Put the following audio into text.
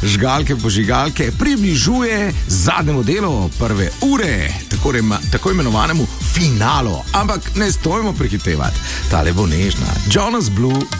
žgalke požigalke približuje zadnjemu delu prve ure, tako imenovanemu finalu. Ampak ne stojimo prehitevati, tale bo nežna. Jonas Blue.